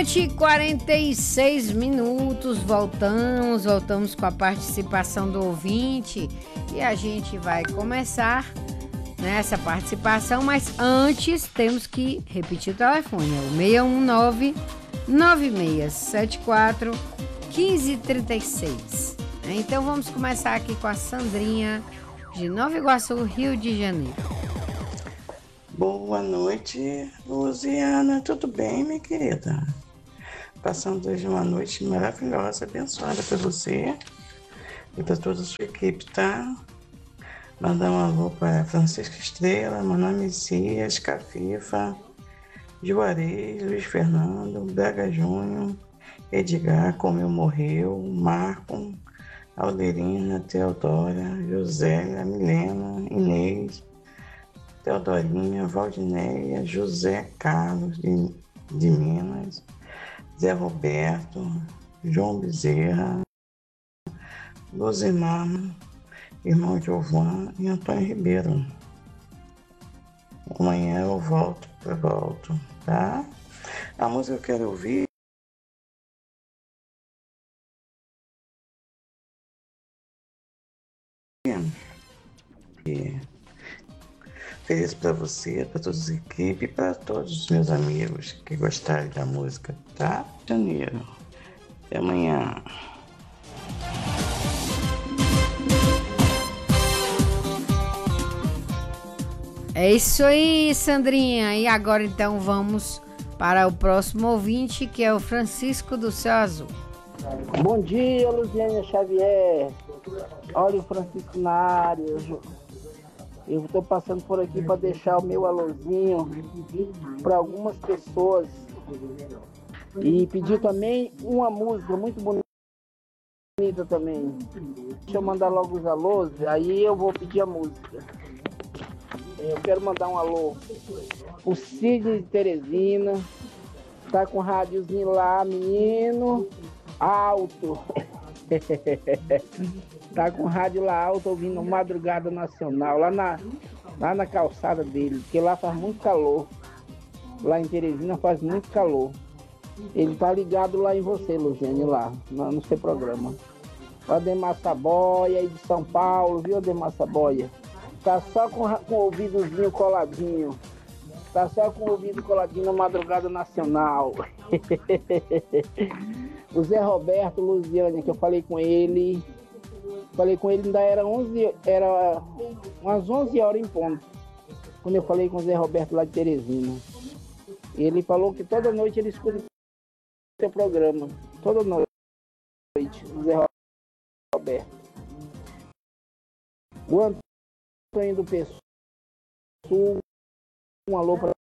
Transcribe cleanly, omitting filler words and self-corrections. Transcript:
20h46, voltamos com a participação do ouvinte e a gente vai começar nessa participação, mas antes temos que repetir o telefone, é o 619-9674-1536. Então vamos começar aqui com a Sandrinha de Nova Iguaçu, Rio de Janeiro. Boa noite, Luziana, tudo bem, minha querida? Passando hoje uma noite maravilhosa, abençoada para você e para toda a sua equipe, tá? Mandar um alô para Francisca Estrela, Manuel Messias, Cafifa, Juarez, Luiz Fernando, Braga Júnior, Edgar, Comeu Morreu, Marco, Alderina, Teodora, Josélia, Milena, Inês, Teodorinha, Valdinéia, José Carlos de Minas, Zé Roberto, João Bezerra, Luzimar, irmão Giovan e Antônio Ribeiro. Amanhã eu volto, tá? A música que eu quero ouvir é feliz para você, para toda a equipe, para todos os meus amigos que gostarem da música, tá? Janeiro. Até amanhã. É isso aí, Sandrinha. E agora então vamos para o próximo ouvinte, que é o Francisco do Céu Azul. Bom dia, Luziane Xavier. Olha o Francisco na área. Eu estou passando por aqui para deixar o meu alôzinho para algumas pessoas e pedir também uma música muito bonita também. Deixa eu mandar logo os alôs, aí eu vou pedir a música. Eu quero mandar um alô o Sidney de Teresina, tá com o rádiozinho lá, menino, alto. Tá com o rádio lá alto, ouvindo Madrugada Nacional, lá na calçada dele, porque lá faz muito calor. Lá em Teresina faz muito calor. Ele tá ligado lá em você, Luziane, lá, no seu programa. O Ademar Saboia, aí de São Paulo, viu, Ademar Saboia? Tá só com o ouvidozinho coladinho. Tá só com o ouvido coladinho na Madrugada Nacional. O Zé Roberto, Luziane, que eu falei com ele ainda era umas 11 horas em ponto, quando eu falei com o Zé Roberto lá de Teresina. Ele falou que toda noite ele escuta o seu programa, toda noite, o Zé Roberto. O Antônio do Pessoa, um alô para